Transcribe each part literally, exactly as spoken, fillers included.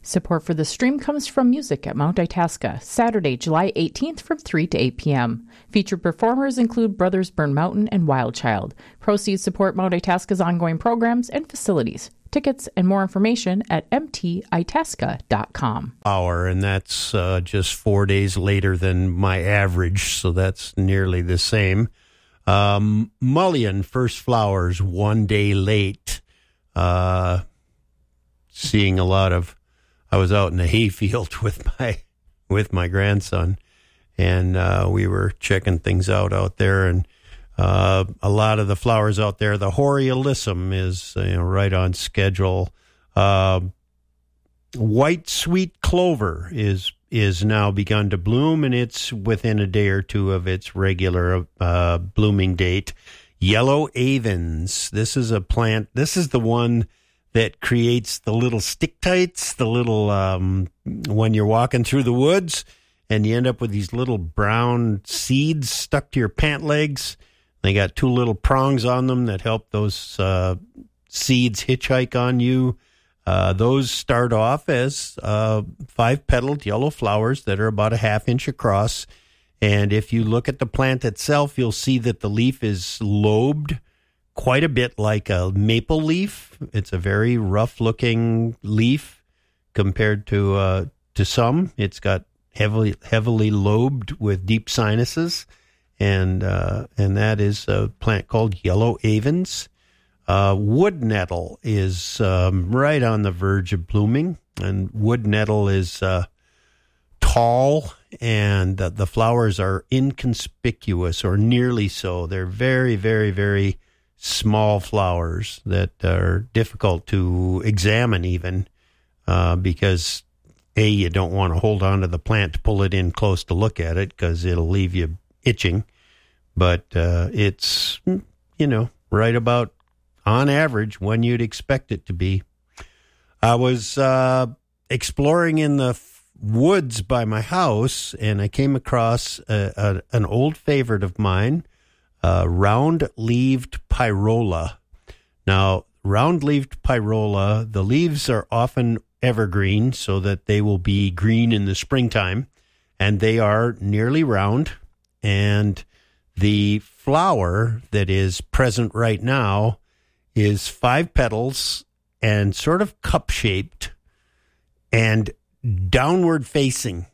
Support for the stream comes from music at Mount Itasca, Saturday, July eighteenth from three to eight p.m. Featured performers include Brothers Burn Mountain and Wild Child. Proceeds support Mount Itasca's ongoing programs and facilities. Tickets and more information at m t itasca dot com. Hour, and that's uh, just four days later than my average, so that's nearly the same. Um, Mullion, first flowers, one day late. Uh, seeing a lot of... I was out in the hayfield with my with my grandson, and uh, we were checking things out out there. And uh, a lot of the flowers out there, the Hoary Alyssum is you know, right on schedule. Uh, white sweet clover is is now begun to bloom, and it's within a day or two of its regular uh, blooming date. Yellow avens. This is a plant. This is the one that creates the little stick tights, the little, um, when you're walking through the woods and you end up with these little brown seeds stuck to your pant legs. They got two little prongs on them that help those uh, seeds hitchhike on you. Uh, those start off as uh, five-petaled yellow flowers that are about a half inch across. And if you look at the plant itself, you'll see that the leaf is lobed, quite a bit like a maple leaf. It's a very rough-looking leaf compared to uh, to some. It's got heavily heavily lobed with deep sinuses, and uh, and that is a plant called yellow avens. Uh, wood nettle is um, right on the verge of blooming, and wood nettle is uh, tall, and the, the flowers are inconspicuous, or nearly so. They're very, very, very small flowers that are difficult to examine even uh, because, A, you don't want to hold on to the plant to pull it in close to look at it because it'll leave you itching. But uh, it's, you know, right about on average when you'd expect it to be. I was uh, exploring in the f- woods by my house, and I came across a, a, an old favorite of mine, Uh, round-leaved pyrola. Now, round-leaved pyrola, the leaves are often evergreen so that they will be green in the springtime, and they are nearly round, and the flower that is present right now is five petals and sort of cup-shaped and downward-facing.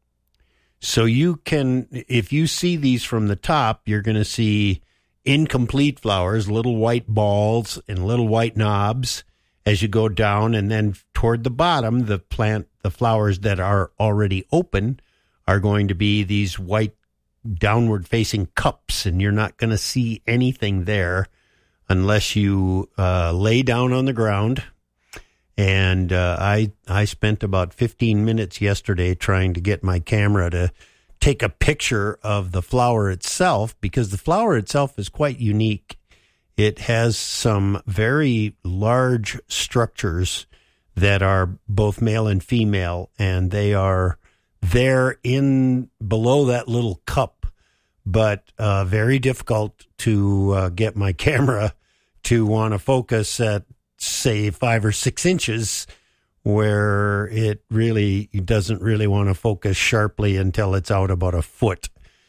So you can, if you see these from the top, you're going to see incomplete flowers, little white balls and little white knobs as you go down. And then toward the bottom, the plant, the flowers that are already open are going to be these white downward facing cups. And you're not going to see anything there unless you uh, lay down on the ground. And uh, I I spent about fifteen minutes yesterday trying to get my camera to take a picture of the flower itself, because the flower itself is quite unique. It has some very large structures that are both male and female, and they are there in below that little cup, but uh, very difficult to uh, get my camera to want to focus at, say, five or six inches, where it really doesn't really want to focus sharply until it's out about a foot.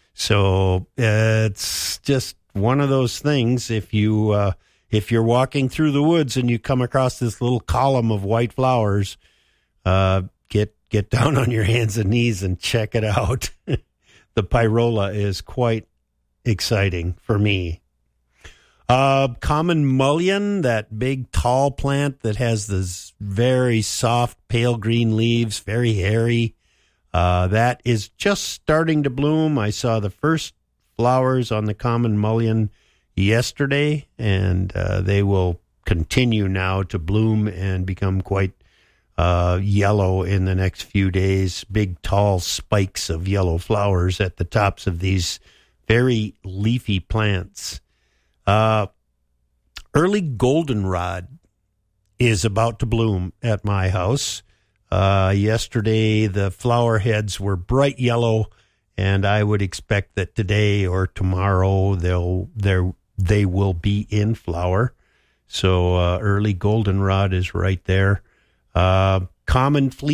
So uh, it's just one of those things. If you uh, if you're walking through the woods and you come across this little column of white flowers, uh, get get down on your hands and knees and check it out. The pyrola is quite exciting for me. Uh, common mullein, that big tall plant that has this very soft pale green leaves, very hairy. Uh, that is just starting to bloom. I saw the first flowers on the common mullein yesterday, and uh, they will continue now to bloom and become quite uh, yellow in the next few days. Big tall spikes of yellow flowers at the tops of these very leafy plants. Uh, early goldenrod is about to bloom at my house. Uh, yesterday, the flower heads were bright yellow, and I would expect that today or tomorrow they'll they're, they will be in flower. So uh, early goldenrod is right there. Uh, common flea